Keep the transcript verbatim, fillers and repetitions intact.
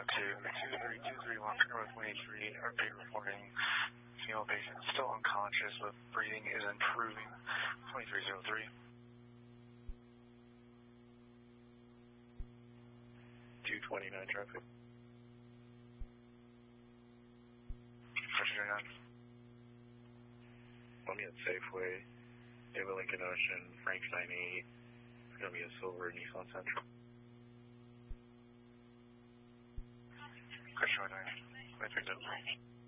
to two three two three one North one eighty-three, update reporting female patient still unconscious, but breathing is improving. twenty-three oh three. two twenty-nine traffic. Pressure nine. I'll be at Safeway, Ava Lincoln Ocean, Frank ninety-eight. It's going to be a silver Nissan Sentra. Pressure nine. twenty-three oh three.